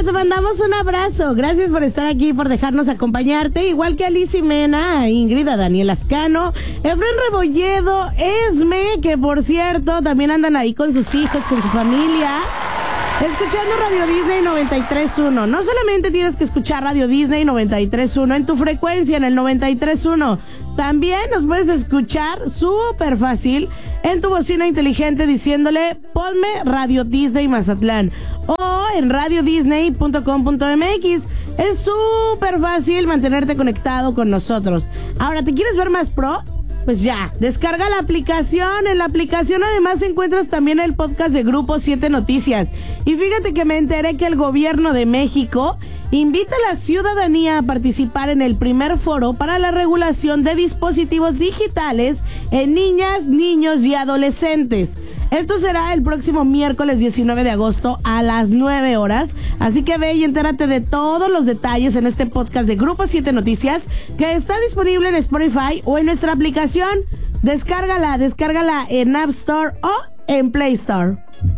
Omar, te mandamos un abrazo. Gracias por estar aquí, por dejarnos acompañarte. Igual que a Liz Mena, a Ingrid, a Daniel Ascano, Efren Rebolledo, Esme, que por cierto también andan ahí con sus hijos, con su familia, escuchando Radio Disney 93.1. No solamente tienes que escuchar Radio Disney 93.1 en tu frecuencia, en el 93.1. También nos puedes escuchar súper fácil en tu bocina inteligente diciéndole ponme Radio Disney Mazatlán o en radiodisney.com.mx. Es súper fácil mantenerte conectado con nosotros. Ahora, ¿te quieres ver más pro? Pues ya, descarga la aplicación. En la aplicación además encuentras también el podcast de Grupo 7 Noticias. Y fíjate que me enteré que el gobierno de México invita a la ciudadanía a participar en el primer foro para la regulación de dispositivos digitales en niñas, niños y adolescentes. Esto será el próximo miércoles 19 de agosto a las 9 horas. Así que ve y entérate de todos los detalles en este podcast de Grupo 7 Noticias, que está disponible en Spotify o en nuestra aplicación. Descárgala en App Store o en Play Store.